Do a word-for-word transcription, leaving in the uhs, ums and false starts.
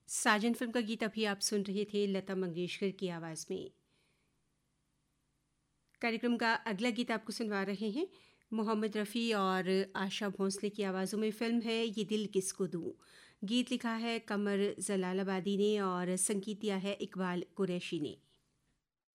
साजन film का गीत अभी आप सुन रहे थे लता मंगेशकर की आवाज़ में। कार्यक्रम का अगला गीत आपको सुनवा रहे हैं मोहम्मद रफ़ी और आशा भोंसले की आवाज़ों में। फ़िल्म है ये दिल किसको दूँ। गीत लिखा है कमर जलालाबादी ने और संगीत दिया है इकबाल कुरैशी ने।